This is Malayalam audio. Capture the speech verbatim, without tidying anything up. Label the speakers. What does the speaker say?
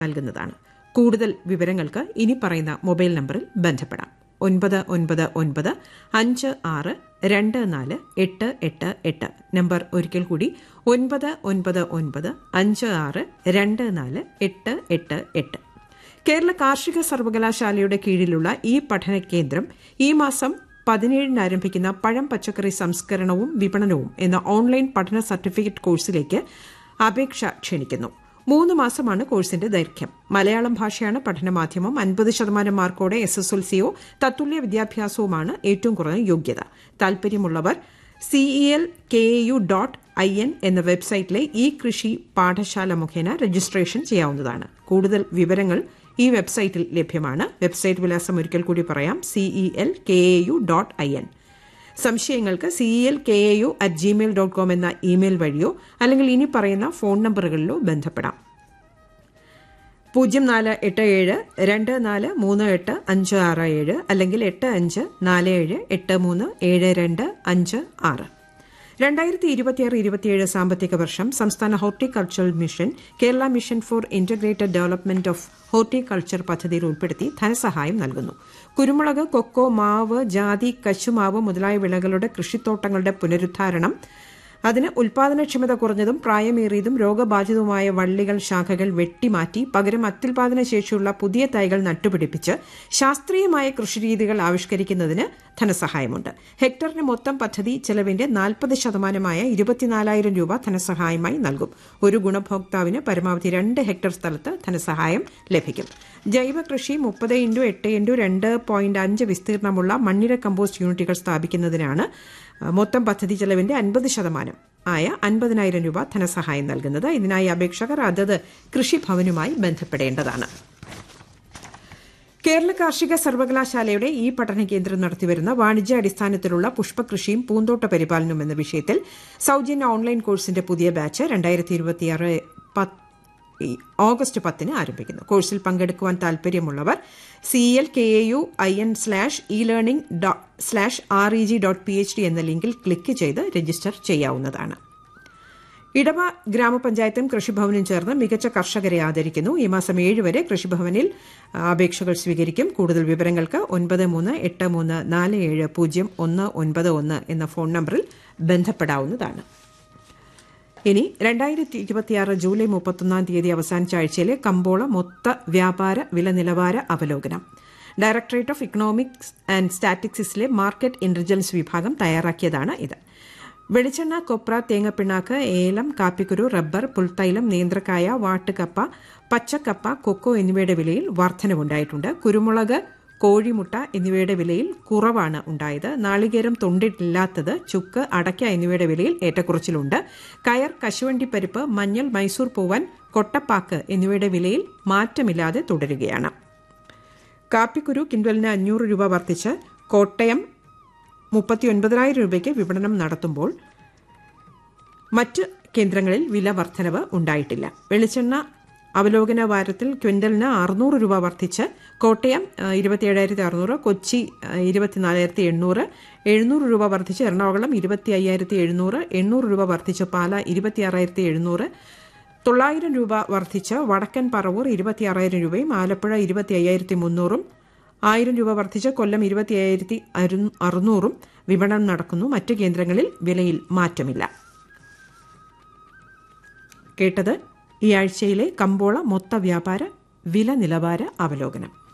Speaker 1: നൽകുന്നതാണ്. കൂടുതൽ വിവരങ്ങൾക്ക് ഇനി പറയുന്ന മൊബൈൽ നമ്പറിൽ ബന്ധപ്പെടാം. ഒൻപത് ഒൻപത് ഒൻപത് അഞ്ച് ആറ് രണ്ട് നാല് എട്ട് എട്ട് എട്ട്. നമ്പർ ഒരിക്കൽ കൂടി ഒൻപത് ഒൻപത് ഒൻപത് അഞ്ച് ആറ് രണ്ട് നാല് എട്ട് എട്ട് എട്ട്. കേരള കാർഷിക സർവകലാശാലയുടെ കീഴിലുള്ള ഈ പഠന കേന്ദ്രം ഈ മാസം പതിനേഴിന് ആരംഭിക്കുന്ന പഴം പച്ചക്കറി സംസ്കരണവും വിപണനവും എന്ന ഓൺലൈൻ പഠന സർട്ടിഫിക്കറ്റ് കോഴ്സിലേക്ക് അപേക്ഷ ക്ഷണിക്കുന്നു. മൂന്ന് മാസമാണ് കോഴ്സിന്റെ ദൈർഘ്യം. മലയാളം ഭാഷയാണ് പഠനമാധ്യമം. അൻപത് ശതമാനം മാർക്കോടെ എസ് എസ് എൽ സിയോ തത്തുല്യ വിദ്യാഭ്യാസവുമാണ് ഏറ്റവും കുറഞ്ഞ യോഗ്യത. താൽപര്യമുള്ളവർ CEL K A U dot I N എന്ന വെബ്സൈറ്റിലെ ഇ കൃഷി പാഠശാല മുഖേന രജിസ്ട്രേഷൻ ചെയ്യാവുന്നതാണ്. കൂടുതൽ വിവരങ്ങൾ ഈ വെബ്സൈറ്റിൽ ലഭ്യമാണ്. വെബ്സൈറ്റ് വിലാസം ഒരിക്കൽ കൂടി പറയാം: CEL K A U dot I N. സംശയങ്ങൾക്ക് CEL K A U at Gmail dot com എന്ന ഇമെയിൽ വഴിയോ അല്ലെങ്കിൽ ഇനി പറയുന്ന ഫോൺ നമ്പറുകളിലോ ബന്ധപ്പെടാം: പൂജ്യം നാല് എട്ട് ഏഴ് രണ്ട് നാല് മൂന്ന് എട്ട് അഞ്ച് ആറ് ഏഴ് അല്ലെങ്കിൽ എട്ട് അഞ്ച് നാല് ഏഴ് എട്ട് മൂന്ന് ഏഴ് രണ്ട് അഞ്ച് ആറ്. രണ്ടായിരത്തി ഇരുപത്തിയാറ് ഇരുപത്തിയേഴ് സാമ്പത്തിക വർഷം സംസ്ഥാന horticultural mission Kerala mission four integrated development of horticulture പദ്ധതിയിൽ ഉൾപ്പെടുത്തി ധനസഹായം നൽകുന്നു. കുരുമുളക്, കൊക്കോ, മാവ്, ജാതി, കശുമാവ് മുതലായ വിളകളുടെ കൃഷിത്തോട്ടങ്ങളുടെ പുനരുദ്ധാരണം, അതിന് ഉൽപാദനക്ഷമത കുറഞ്ഞതും പ്രായമേറിയതും രോഗബാധിതവുമായ വള്ളികൾ, ശാഖകൾ വെട്ടിമാറ്റി പകരം അത്യുൽപാദന ശേഷിയുള്ള പുതിയ തൈകൾ നട്ടുപിടിപ്പിച്ച് ശാസ്ത്രീയമായ കൃഷിരീതികൾ ആവിഷ്കരിക്കുന്നതിന് ധനസഹായമുണ്ട്. ഹെക്ടറിന് മൊത്തം പദ്ധതി ചെലവിന്റെ നാൽപ്പത് ശതമാനമായ ഇരുപത്തിനാലായിരം രൂപ ധനസഹായമായി നൽകും. ഒരു ഗുണഭോക്താവിന് പരമാവധി രണ്ട് ഹെക്ടർ സ്ഥലത്ത് ധനസഹായം ലഭിക്കും. ജൈവ കൃഷി മുപ്പത് ഇൻറ്റു എട്ട് ഇൻറ്റു രണ്ട് പോയിന്റ് അഞ്ച് വിസ്തീർണമുള്ള മണ്ണിര കമ്പോസ്റ്റ് യൂണിറ്റുകൾ സ്ഥാപിക്കുന്നതിനാണ് മൊത്തം പദ്ധതി ചെലവിന്റെ അൻപത് ശതമാനം ആയ അൻപതിനായിരം രൂപ ധനസഹായം നൽകുന്നത്. ഇതിനായി അപേക്ഷകർ അതത് കൃഷിഭവനുമായി ബന്ധപ്പെടേണ്ടതാണ്. കേരള കാർഷിക സർവകലാശാലയുടെ ഈ പഠന കേന്ദ്രം നടത്തിവരുന്ന വാണിജ്യാടിസ്ഥാനത്തിലുള്ള പുഷ്പകൃഷിയും പൂന്തോട്ട പരിപാലനവും എന്ന വിഷയത്തിൽ സൌജന്യ ഓൺലൈൻ കോഴ്സിന്റെ പുതിയ ബാച്ച് രണ്ടായിരത്തി ഇരുപത്തിയാറ് ഓഗസ്റ്റ് പത്തിന് ആരംഭിക്കുന്നു. കോഴ്സിൽ പങ്കെടുക്കുവാൻ താൽപര്യമുള്ളവർ CL K A U I N slash E learning slash R E G dot P H D എന്ന ലിങ്കിൽ ക്ലിക്ക് ചെയ്ത് രജിസ്റ്റർ ചെയ്യാവുന്നതാണ്. ഇടവ ഗ്രാമപഞ്ചായത്തും കൃഷിഭവനും ചേർന്ന് മികച്ച കർഷകരെ ആദരിക്കുന്നു. ഈ മാസം ഏഴ് വരെ കൃഷിഭവനിൽ അപേക്ഷകൾ സ്വീകരിക്കും. കൂടുതൽ വിവരങ്ങൾക്ക് ഒൻപത് മൂന്ന് എട്ട് മൂന്ന് നാല് ഏഴ് പൂജ്യം ഒന്ന് ഒൻപത് ഒന്ന് എന്ന ഫോൺ നമ്പറിൽ ബന്ധപ്പെടാവുന്നതാണ്. ഇനി രണ്ടായിരത്തി ഇരുപത്തിയാറ് ജൂലൈ മുപ്പത്തൊന്നാം തീയതി അവസാനിച്ച ആഴ്ചയിലെ കമ്പോള മൊത്ത വ്യാപാര വില നിലവാര അവലോകനം directorate of economics and സ്റ്റാറ്റിസ്റ്റിക്സിലെ market intelligence വിഭാഗം തയ്യാറാക്കിയതാണ് ഇത്. വെളിച്ചെണ്ണ, കൊപ്ര, തേങ്ങപ്പിണ്ണാക്ക്, ഏലം, കാപ്പിക്കുരു, റബ്ബർ, പുൽത്തൈലം, നേന്ത്രക്കായ, വാട്ടുകപ്പ, പച്ചക്കപ്പ, കൊക്കോ എന്നിവയുടെ വിലയിൽ വർധനവുണ്ടായിട്ടുണ്ട്. കുരുമുളക്, കോഴിമുട്ട എന്നിവയുടെ വിലയിൽ കുറവാണ് ഉണ്ടായത്. നാളികേരം, തൊണ്ടില്ലാത്തത്, ചുക്ക്, അടയ്ക്ക എന്നിവയുടെ വിലയിൽ ഏറ്റക്കുറച്ചിലുണ്ട്. കയർ, കശുവണ്ടിപ്പരിപ്പ്, മഞ്ഞൾ, മൈസൂർ പൂവൻ, കൊട്ടപ്പാക്ക് എന്നിവയുടെ വിലയിൽ മാറ്റമില്ലാതെ തുടരുകയാണ്. കാപ്പിക്കുരു കിൻഡലിന് അഞ്ഞൂറ് രൂപ വർദ്ധിച്ച് കോട്ടയം മുപ്പത്തിയൊൻപതിനായിരം രൂപയ്ക്ക് വിപണനം നടത്തുമ്പോൾ മറ്റ് കേന്ദ്രങ്ങളിൽ വില വർധനവ് ഉണ്ടായിട്ടില്ല. വെളിച്ചെണ്ണ അവലോകന വാരത്തിൽ ക്വിന്റലിന് അറുന്നൂറ് രൂപ വർദ്ധിച്ച് കോട്ടയം ഇരുപത്തിയേഴായിരത്തി അറുന്നൂറ്, കൊച്ചി ഇരുപത്തിനാലായിരത്തി എണ്ണൂറ്, എഴുന്നൂറ് രൂപ വർദ്ധിച്ച് എറണാകുളം ഇരുപത്തി അയ്യായിരത്തി എഴുന്നൂറ്, എണ്ണൂറ് രൂപ വർദ്ധിച്ച് പാല ഇരുപത്തിയാറായിരത്തി എഴുന്നൂറ്, തൊള്ളായിരം രൂപ വർദ്ധിച്ച് വടക്കൻ പറവൂർ ഇരുപത്തിയാറായിരം രൂപയും ആലപ്പുഴ ഇരുപത്തി അയ്യായിരത്തി മുന്നൂറും, ആയിരം രൂപ വർദ്ധിച്ച് കൊല്ലം ഇരുപത്തി അയ്യായിരത്തി അറുന്നൂറും വിപണനം നടക്കുന്നു. മറ്റ് കേന്ദ്രങ്ങളിൽ വിലയിൽ മാറ്റമില്ല. കേട്ടത് ഈ ആഴ്ചയിലെ കമ്പോള മൊത്ത വ്യാപാര വില നിലവാര അവലോകനം.